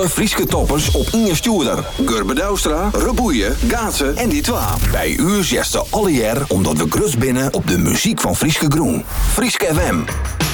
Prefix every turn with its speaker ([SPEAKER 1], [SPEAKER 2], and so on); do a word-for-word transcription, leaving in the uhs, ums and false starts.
[SPEAKER 1] alle Frieske toppers op Inge Stuurder. Gurbe Douwstra, Reboeien, Gaatsen en dit waar. Bij u zesde alle jaar omdat we grus binnen op de muziek van Frieske Groen. Frieske F M.